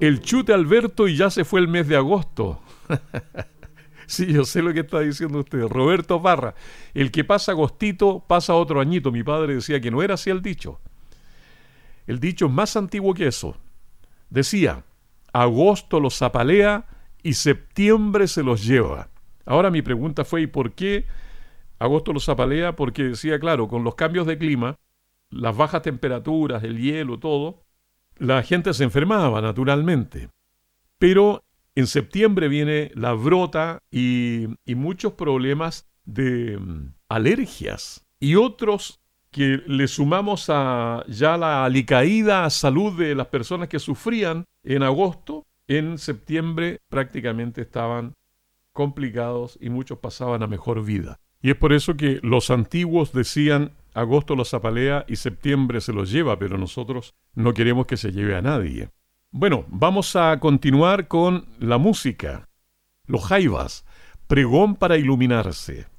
El chute Alberto y ya se fue el mes de agosto. Sí, yo sé lo que está diciendo usted. Roberto Parra. El que pasa agostito, pasa otro añito. Mi padre decía que no era así el dicho. El dicho es más antiguo que eso. Decía, agosto los apalea y septiembre se los lleva. Ahora mi pregunta fue, ¿y por qué agosto los apalea? Porque decía, claro, con los cambios de clima, las bajas temperaturas, el hielo, todo, la gente se enfermaba naturalmente. Pero en septiembre viene la brota y muchos problemas de alergias y otros que le sumamos a ya la alicaída salud de las personas que sufrían en agosto. En septiembre prácticamente estaban complicados y muchos pasaban a mejor vida. Y es por eso que los antiguos decían agosto los apalea y septiembre se los lleva, pero nosotros no queremos que se lleve a nadie. Bueno, vamos a continuar con la música. Los Jaivas, pregón para iluminarse.